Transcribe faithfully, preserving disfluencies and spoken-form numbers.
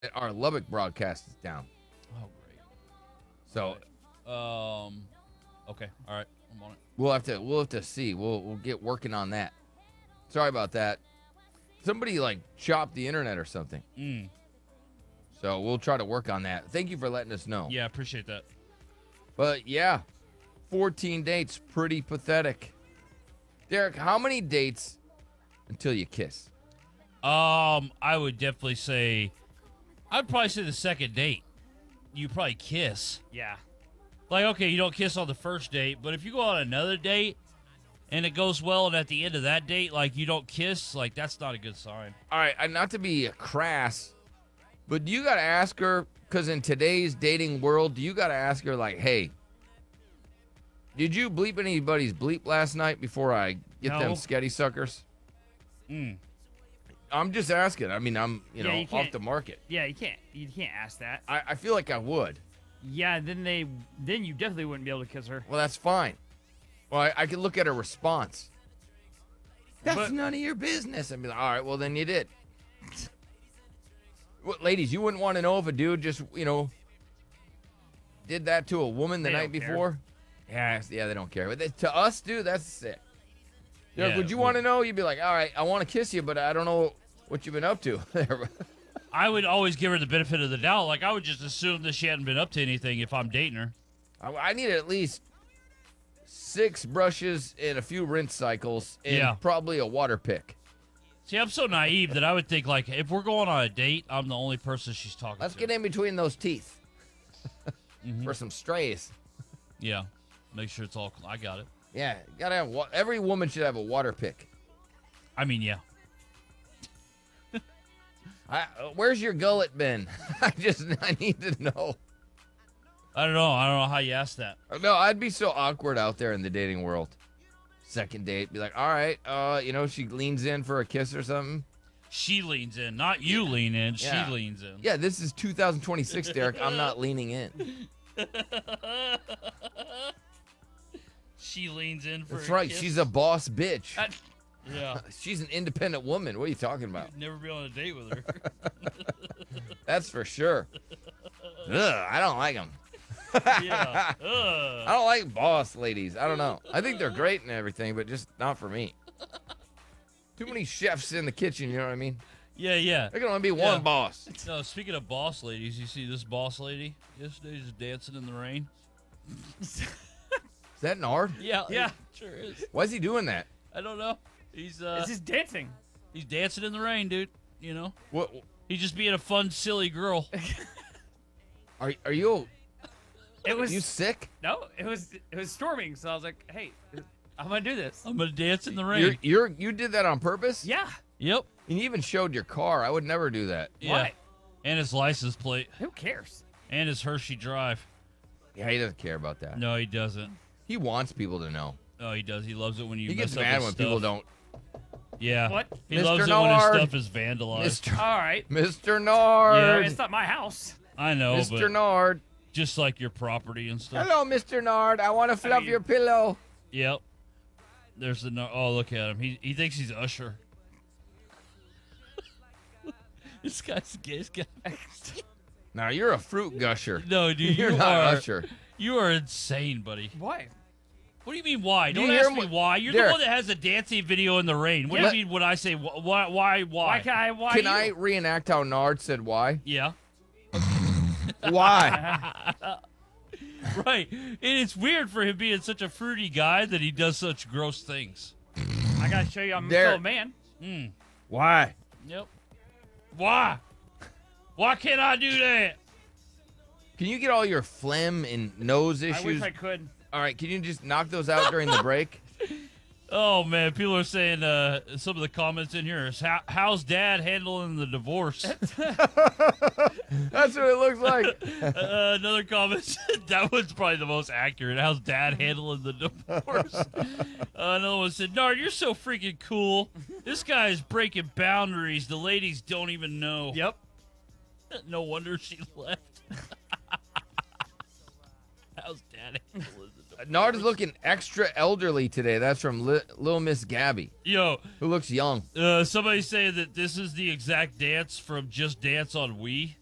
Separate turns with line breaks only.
our Lubbock broadcast is down.
Oh, great.
So
Um, okay, all right, I'm on it.
we'll have to we'll have to see. We'll we'll get working on that. Sorry about that. Somebody like chopped the internet or something.
Mm.
So we'll try to work on that. Thank you for letting us know.
Yeah, appreciate that.
But yeah, fourteen dates, pretty pathetic. Derek, how many dates until you kiss?
Um, I would definitely say, I'd probably say the second date. You probably kiss.
Yeah.
Like, okay, you don't kiss on the first date, but if you go on another date and it goes well, and at the end of that date, like, you don't kiss, like, that's not a good sign.
All right, uh, not to be crass, but you got to ask her, because in today's dating world, you got to ask her, like, hey, did you bleep anybody's bleep last night before I get
No.
them sketty suckers?
Mm.
I'm just asking. I mean, I'm, you
Yeah,
know,
you
off
can't-
the market.
Yeah, you can't. You can't ask that.
I, I feel like I would.
Yeah, then they, then you definitely wouldn't be able to kiss her.
Well, that's fine. Well, I, I could look at her response. That's
But-
none of your business. I'd be like, all right, well, then you did. What, ladies, you wouldn't want to know if a dude just, you know, did that to a woman the
They
night
don't care.
before? Yeah, yeah, they don't care. But they, to us, dude, that's sick. Derek,
Yeah,
would you
well-
want to know? You'd be like, all right, I want to kiss you, but I don't know what you've been up to.
I would always give her the benefit of the doubt. Like, I would just assume that she hadn't been up to anything if I'm dating her.
I, I need at least six brushes and a few rinse cycles and
Yeah.
probably a water pick.
See, I'm so naive that I would think, like, if we're going on a date, I'm the only person she's talking
Let's
to.
get in between those teeth
Mhm.
for some strays.
Yeah. Make sure it's all. I got it.
Yeah, gotta have wa- every woman should have a water pick.
I mean, yeah.
I, uh, where's your gullet been? I just I need to know.
I don't know. I don't know how you asked that.
No, I'd be so awkward out there in the dating world. Second date, be like, all right, uh, you know, she leans in for a kiss or something.
She leans in, not you lean in.
Yeah.
She leans in.
Yeah, this is two thousand twenty-six, Derek. I'm not leaning in.
She leans in for
That's
a
right.
kiss.
She's a boss bitch.
Uh,
Yeah.
She's an independent woman. What are you talking about?
Never be on a date with her.
That's for sure. Ugh, I don't like them.
yeah.
I
Ugh.
don't like boss ladies. I don't know. I think they're great and everything, but just not for me. Too many chefs in the kitchen, you know what I mean?
Yeah, yeah.
There can only be one
Yeah.
boss.
No, speaking of boss ladies, you see this boss lady yesterday just dancing in the rain?
Is that Nard?
Yeah.
Yeah.
it sure is.
Why is he doing that?
I don't know. He's uh
it's just dancing.
he's dancing in the rain, dude. You know?
What?
He's just being a fun, silly girl.
Are are you
It was
you sick?
no. It was it was storming. So I was like, hey, I'm gonna do this.
I'm gonna dance in the
You're,
rain.
you're you did that on purpose?
Yeah.
Yep.
And you even showed your car. I would never do that.
Yeah.
Why?
And his license plate.
Who cares?
And his Hershey Drive.
Yeah, he doesn't care about that.
No, he doesn't.
He wants people to know.
Oh, he does. He loves it when you
He gets
mess up
mad
his
when
stuff.
people don't.
Yeah.
What?
He
Mister
loves it when his
Nard.
stuff is vandalized.
Mister
All right.
Mister Nard.
It's not my house.
I know,
Mister
but
Nard.
just like your property and stuff.
Hello, Mister Nard. I want to fluff
mean-
your pillow.
Yep. There's the no- oh look at him. He he thinks he's Usher. this guy's gay. This guy.
Now you're a fruit gusher.
No, dude,
You're
you
not
are
Usher.
you are insane, buddy.
Why?
What do you mean why?
Do
Don't
you hear
ask me
what-
why. You're
Derek.
the one that has a dancing video in the rain. What
Yeah.
do you mean when I say wh- why why why?
Why can I? Why
Can
you?
I reenact how Nard said why?
Yeah.
Why?
Right. And it's weird for him being such a fruity guy that he does such gross things.
I gotta show you I'm
Derek.
still a man.
Mm.
Why?
Yep. Why? Why can't I do that?
Can you get all your phlegm and nose
I wish
issues?
I could.
All right, can you just knock those out during the break?
Oh man, people are saying uh, some of the comments in here is how, how's dad handling the divorce?
That's what it looks like.
uh, another comment said that one's probably the most accurate. How's dad handling the divorce? uh, another one said, Nard, you're so freaking cool. This guy is breaking boundaries. The ladies don't even know.
Yep.
No wonder she left. How's dad handling the divorce?
Nard is looking extra elderly today. That's from Li- Little Miss Gabby,
Yo,
who looks young.
uh, somebody say that this is the exact dance from Just Dance on Wii.